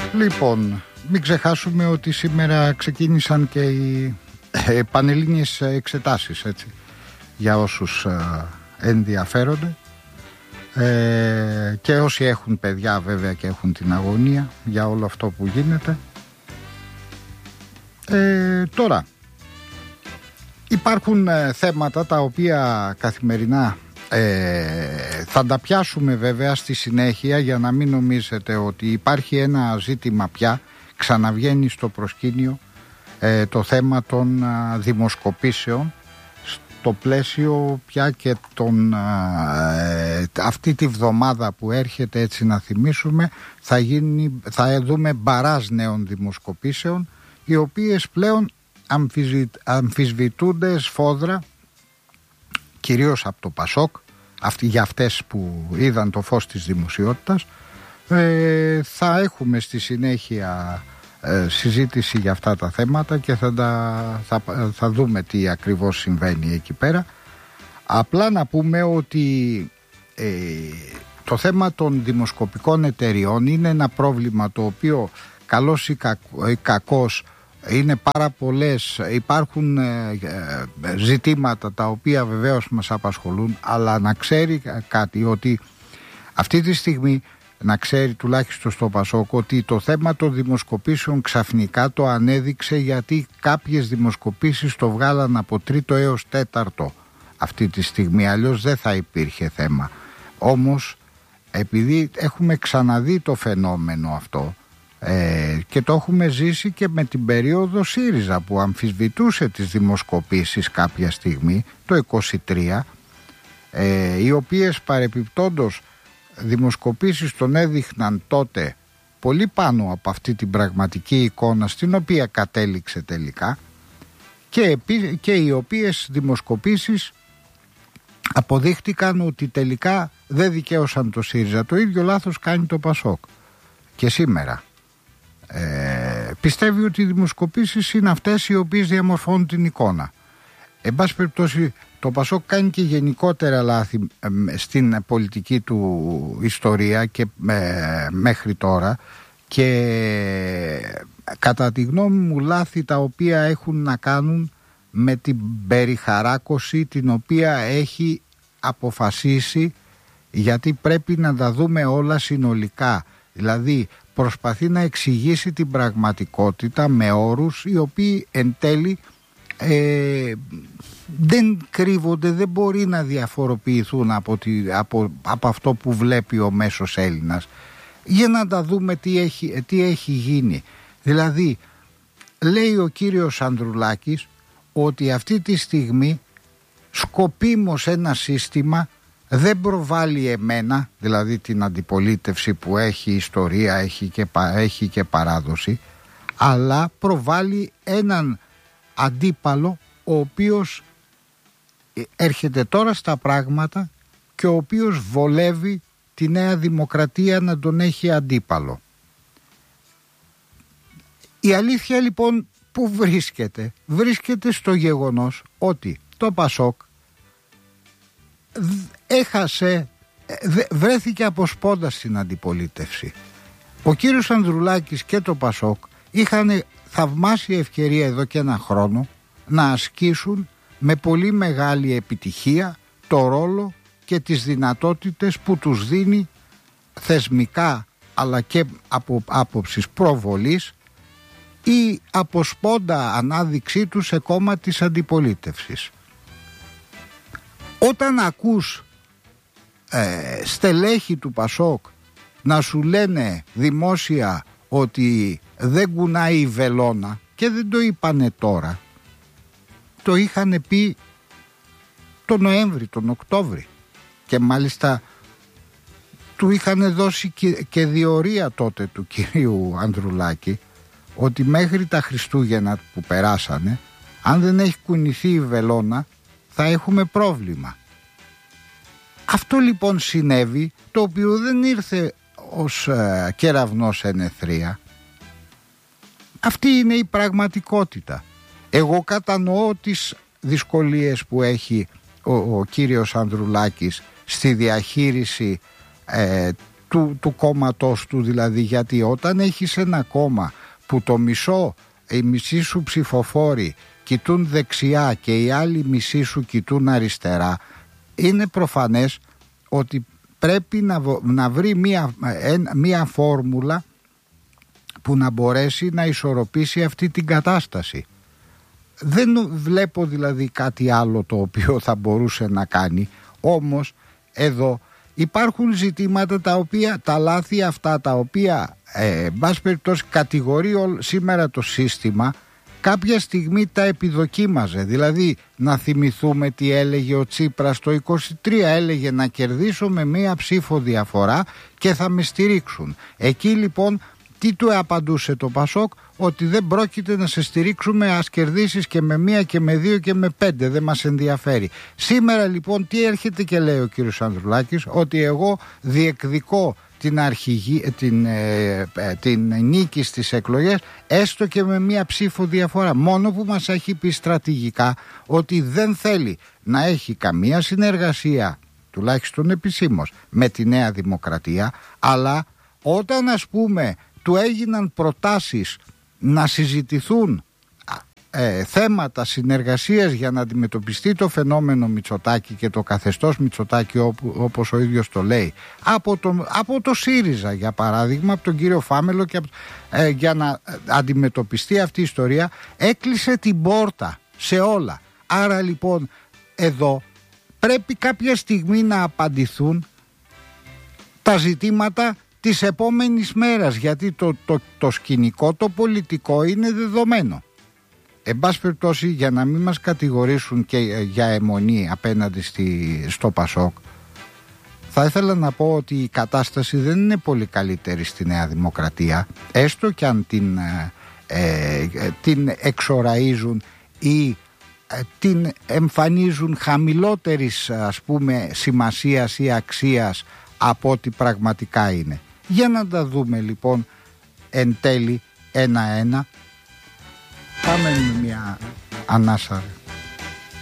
Λοιπόν, μην ξεχάσουμε ότι σήμερα ξεκίνησαν και οι πανελλήνιες εξετάσεις, έτσι, για όσους ενδιαφέρονται, και όσοι έχουν παιδιά βέβαια και έχουν την αγωνία για όλο αυτό που γίνεται. Τώρα υπάρχουν θέματα τα οποία καθημερινά θα τα πιάσουμε βέβαια στη συνέχεια, για να μην νομίζετε ότι υπάρχει ένα ζήτημα πια. Ξαναβγαίνει στο προσκήνιο το θέμα των δημοσκοπήσεων, στο πλαίσιο πια και αυτή τη βδομάδα που έρχεται, έτσι να θυμίσουμε, θα δούμε μπαράζ νέων δημοσκοπήσεων, οι οποίες πλέον αμφισβητούνται σφόδρα, κυρίως από το Πασόκ, για αυτές που είδαν το φως της δημοσιότητας. Θα έχουμε στη συνέχεια συζήτηση για αυτά τα θέματα και θα δούμε τι ακριβώς συμβαίνει εκεί πέρα. Απλά να πούμε ότι το θέμα των δημοσκοπικών εταιριών είναι ένα πρόβλημα το οποίο, καλώς ή κακώς, είναι πάρα πολλές. Υπάρχουν ζητήματα τα οποία βεβαίως μας απασχολούν, αλλά να ξέρει κάτι, ότι αυτή τη στιγμή, να ξέρει τουλάχιστον στο Πασόκ, ότι το θέμα των δημοσκοπήσεων ξαφνικά το ανέδειξε, γιατί κάποιες δημοσκοπήσεις το βγάλαν από 3ο έως 4ο αυτή τη στιγμή, αλλιώς δεν θα υπήρχε θέμα. Όμως επειδή έχουμε ξαναδεί το φαινόμενο αυτό, και το έχουμε ζήσει και με την περίοδο ΣΥΡΙΖΑ που αμφισβητούσε τις δημοσκοπήσεις κάποια στιγμή, το 23, οι οποίες παρεπιπτόντως δημοσκοπήσεις τον έδειχναν τότε πολύ πάνω από αυτή την πραγματική εικόνα στην οποία κατέληξε τελικά, και οι οποίες δημοσκοπήσεις αποδείχτηκαν ότι τελικά δεν δικαίωσαν το ΣΥΡΙΖΑ. Το ίδιο λάθος κάνει το Πασόκ και σήμερα. Πιστεύει ότι οι δημοσκοπήσεις είναι αυτές οι οποίες διαμορφώνουν την εικόνα. Εν πάση περιπτώσει, το Πασόκ κάνει και γενικότερα λάθη στην πολιτική του ιστορία και μέχρι τώρα, και κατά τη γνώμη μου λάθη τα οποία έχουν να κάνουν με την περιχαράκωση την οποία έχει αποφασίσει, γιατί πρέπει να τα δούμε όλα συνολικά. Δηλαδή προσπαθεί να εξηγήσει την πραγματικότητα με όρους οι οποίοι εν τέλει δεν κρύβονται, δεν μπορεί να διαφοροποιηθούν από αυτό που βλέπει ο μέσος Έλληνας. Για να τα δούμε τι έχει γίνει. Δηλαδή λέει ο κύριος Ανδρουλάκης ότι αυτή τη στιγμή σκοπίμως ένα σύστημα δεν προβάλλει εμένα, δηλαδή την αντιπολίτευση που έχει ιστορία, έχει και παράδοση, αλλά προβάλλει έναν αντίπαλο ο οποίος έρχεται τώρα στα πράγματα και ο οποίος βολεύει τη Νέα Δημοκρατία να τον έχει αντίπαλο. Η αλήθεια λοιπόν που βρίσκεται? Βρίσκεται στο γεγονός ότι το Πασόκ βρέθηκε από σπόντα στην αντιπολίτευση. Ο κύριος Ανδρουλάκης και το Πασόκ είχαν θαυμάσια ευκαιρία εδώ και ένα χρόνο να ασκήσουν με πολύ μεγάλη επιτυχία το ρόλο και τις δυνατότητες που τους δίνει θεσμικά, αλλά και από άποψης προβολής, ή από σπόντα ανάδειξή του σε κόμμα της αντιπολίτευσης. Όταν ακούς στελέχη του Πασόκ να σου λένε δημόσια ότι δεν κουνάει η βελόνα, και δεν το είπανε τώρα, το είχαν πει τον Νοέμβρη, τον Οκτώβρη, και μάλιστα του είχαν δώσει και διορία τότε του κυρίου Ανδρουλάκη ότι μέχρι τα Χριστούγεννα που περάσανε, αν δεν έχει κουνηθεί η βελόνα θα έχουμε πρόβλημα. Αυτό λοιπόν συνέβη, το οποίο δεν ήρθε ως κεραυνός εν αιθρία. Αυτή είναι η πραγματικότητα. Εγώ κατανοώ τις δυσκολίες που έχει ο κύριος Ανδρουλάκης στη διαχείριση του κόμματός του, δηλαδή, γιατί όταν έχεις ένα κόμμα που οι μισοί σου ψηφοφόροι κοιτούν δεξιά και οι άλλοι μισοί σου κοιτούν αριστερά, είναι προφανές ότι πρέπει να βρει μία φόρμουλα που να μπορέσει να ισορροπήσει αυτή την κατάσταση. Δεν βλέπω δηλαδή κάτι άλλο το οποίο θα μπορούσε να κάνει. Όμως εδώ υπάρχουν ζητήματα τα λάθη αυτά, τα οποία εν πάση περιπτώσει κατηγορεί σήμερα το σύστημα, κάποια στιγμή τα επιδοκίμαζε. Δηλαδή, να θυμηθούμε τι έλεγε ο Τσίπρας το 23, έλεγε να κερδίσω με μία ψήφο διαφορά και θα με στηρίξουν. Εκεί λοιπόν τι του απαντούσε το Πασόκ? Ότι δεν πρόκειται να σε στηρίξουμε, ας κερδίσεις και με 1 και με 2 και με 5, δεν μας ενδιαφέρει. Σήμερα λοιπόν τι έρχεται και λέει ο κύριος Ανδρουλάκης? Ότι εγώ διεκδικώ την νίκη στις εκλογές, έστω και με 1 ψήφο διαφορά. Μόνο που μας έχει πει στρατηγικά ότι δεν θέλει να έχει καμία συνεργασία, τουλάχιστον επισήμως, με τη Νέα Δημοκρατία, αλλά όταν ας πούμε του έγιναν προτάσεις να συζητηθούν θέματα συνεργασίας για να αντιμετωπιστεί το φαινόμενο Μητσοτάκη και το καθεστώς Μητσοτάκη, όπως ο ίδιος το λέει, από το ΣΥΡΙΖΑ για παράδειγμα, από τον κύριο Φάμελο, και για να αντιμετωπιστεί αυτή η ιστορία, έκλεισε την πόρτα σε όλα. Άρα λοιπόν εδώ πρέπει κάποια στιγμή να απαντηθούν τα ζητήματα της επόμενης μέρας, γιατί το σκηνικό, το πολιτικό είναι δεδομένο. Εν πάση περιπτώσει, για να μην μας κατηγορήσουν και για αιμονή απέναντι στο Πασόκ, θα ήθελα να πω ότι η κατάσταση δεν είναι πολύ καλύτερη στη Νέα Δημοκρατία, έστω και αν την εξοραίζουν ή την εμφανίζουν χαμηλότερης, ας πούμε, σημασίας ή αξίας από ό,τι πραγματικά είναι. Για να τα δούμε λοιπόν εν τέλει ένα-ένα. Πάμε με μια ανάσα.